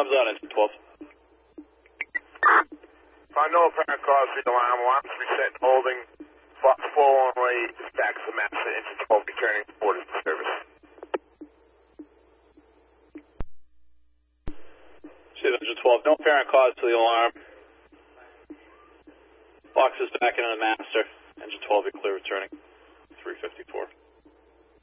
Guns on, engine 12. Find no apparent cause for the alarm. Alarms reset and holding. Fox 418, dispatch the master, engine 12, returning to orders to service. Shit, engine 12, no apparent cause to the alarm. Fox is back into the master. Engine 12, be clear returning. 354.